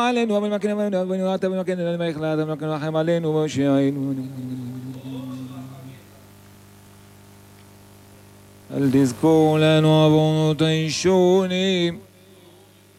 עלינו, אבל מכן אבינו אתה ומכן אלינו החלט, ומכן רחם עלינו והושיענו. אל תזכור לנו עוונות הישונים.